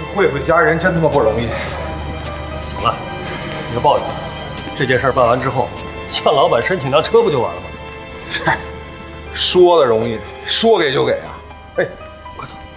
会会家人真他妈不容易。 行了，别抱怨了。这件事办完之后，向老板申请辆车不就完了吗？ 嗨，说的容易，说给就给啊！哎，快走，